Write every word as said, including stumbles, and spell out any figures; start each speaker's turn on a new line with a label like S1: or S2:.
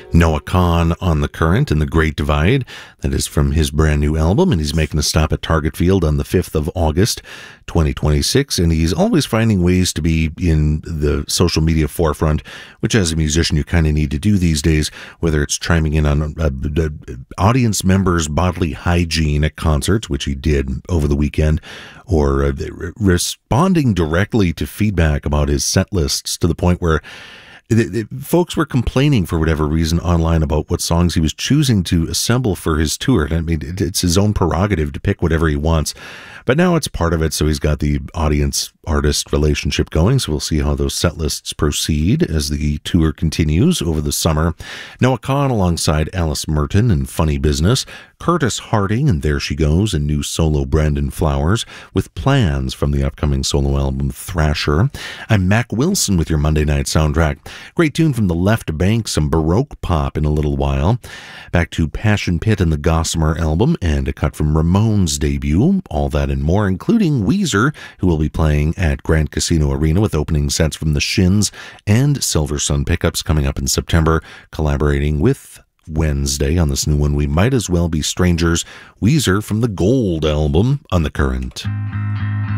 S1: Noah Kahan on The Current and The Great Divide. That is from his brand new album, and he's making a stop at Target Field on the fifth of August, twenty twenty-six, and he's always finding ways to be in the social media forefront, which as a musician you kind of need to do these days, whether it's chiming in on uh, uh, audience members' bodily hygiene at concerts, which he did over the weekend, or uh, responding directly to feedback about his set lists to the point where The, the, folks were complaining for whatever reason online about what songs he was choosing to assemble for his tour. I mean, it, it's his own prerogative to pick whatever he wants, but now it's part of it. So he's got the audience artist relationship going. So we'll see how those set lists proceed as the tour continues over the summer. Noah Kahan alongside Alice Merton and Funny Business, Curtis Harding and There She Goes, and new solo Brandon Flowers with Plans from the upcoming solo album Thrasher. I'm Mac Wilson with your Monday Night Soundtrack. Great tune from the Left Bank, some Baroque pop in a little while. Back to Passion Pit and the Gossamer album, and a cut from Ramones' debut. All that and more, including Weezer, who will be playing at Grand Casino Arena with opening sets from the Shins and Silver Sun Pickups coming up in September, collaborating with Wednesday on this new one, We Might As Well Be Strangers. Weezer from the Gold album on The Current.